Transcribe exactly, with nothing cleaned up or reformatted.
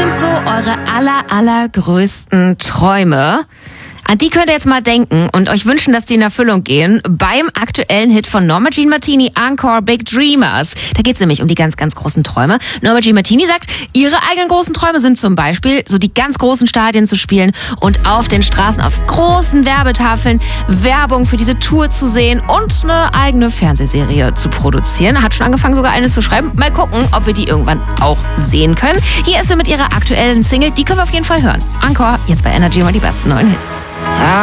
sind so eure aller, allergrößten Träume? An die könnt ihr jetzt mal denken und euch wünschen, dass die in Erfüllung gehen beim aktuellen Hit von Norma Jean Martini, Encore Big Dreamers. Da geht es nämlich um die ganz, ganz großen Träume. Norma Jean Martini sagt, ihre eigenen großen Träume sind zum Beispiel, so die ganz großen Stadien zu spielen und auf den Straßen auf großen Werbetafeln Werbung für diese Tour zu sehen und eine eigene Fernsehserie zu produzieren. Hat schon angefangen, sogar eine zu schreiben. Mal gucken, ob wir die irgendwann auch sehen können. Hier ist sie mit ihrer aktuellen Single, die können wir auf jeden Fall hören. Encore, jetzt bei Energy, mal die besten neuen Hits.